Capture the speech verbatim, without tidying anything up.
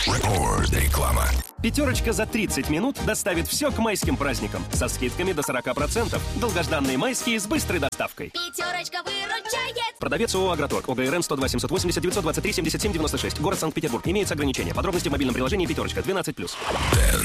Реклама. Пятерочка за тридцать минут доставит все к майским праздникам. Со скидками до сорок процентов. Долгожданные майские с быстрой доставкой. Пятерочка выручает. Продавец ООО «Агроторг». ОГРН сто два семьсот восемьдесят девятьсот двадцать три семьдесят семь девяносто шесть. Город Санкт-Петербург. Имеется ограничение. Подробности в мобильном приложении «Пятерочка». двенадцать плюс.